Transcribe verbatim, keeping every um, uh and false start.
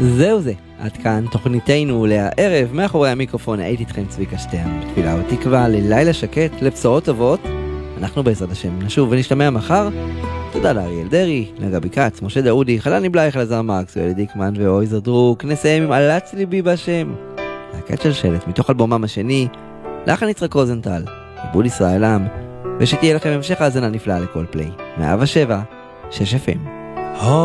זהו זה, עד כאן תוכניתנו לערב. מאחורי המיקרופון הייתי איתכם צביקה שטרן, בתפילה ותקווה ללילה שקט, לבשורות טובות. אנחנו בעזרת השם נשוב ונשתמע מחר. תודה לאריאל דרי, לגבי קץ, משה דאודי, חלני בלייך, אלעזר מרקס, ואלי דיקמן ואויזר דרוק. נסיים עם עלץ ליבי בשם, להקת שלשלת מתוך אלבומם השני, לחן יצחק רוזנטל, עיבוד ישראל עם, ושתהיה לכם המשך האזנה נפלאה לכל פליי. מאה שבע, שש אף אם.